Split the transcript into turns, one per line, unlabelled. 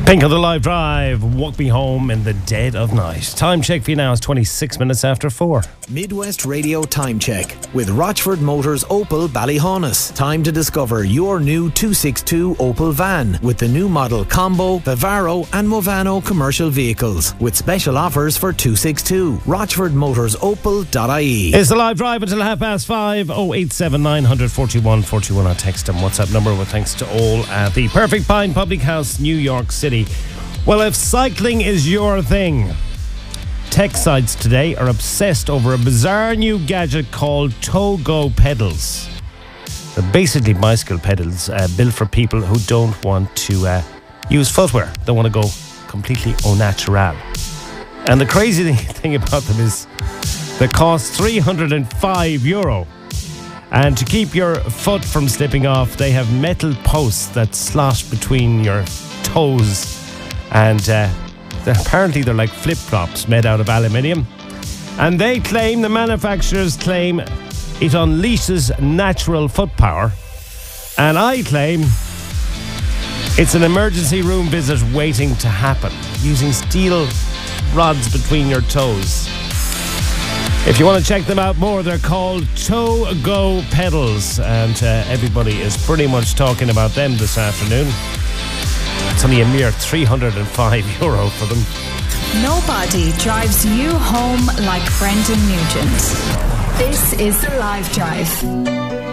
Pink on the Live Drive, walk me home in the dead of night. Time check for you now is 26 minutes after 4.
Midwest Radio Time Check with Rochford Motors Opel Ballyhaunis. Time to discover your new 262 Opel van with the new model Combo, Vivaro and Movano commercial vehicles with special offers for 262. RochfordMotorsOpel.ie.
It's the Live Drive until 5:30. 087 941 41. Our text and WhatsApp number with thanks to all at the Perfect Pine Public House, New York City. Well, if cycling is your thing, tech sites today are obsessed over a bizarre new gadget called Togo pedals. They're basically bicycle pedals built for people who don't want to use footwear. They want to go completely au natural. And the crazy thing about them is they cost €305. And to keep your foot from slipping off, they have metal posts that slot between your toes. And apparently they're like flip-flops made out of aluminium. And the manufacturers claim it unleashes natural foot power. And I claim it's an emergency room visit waiting to happen, using steel rods between your toes. If you want to check them out more, they're called Togo pedals, and everybody is pretty much talking about them this afternoon. It's only a mere €305 for them.
Nobody drives you home like Brendan Nugent. This is The Live Drive.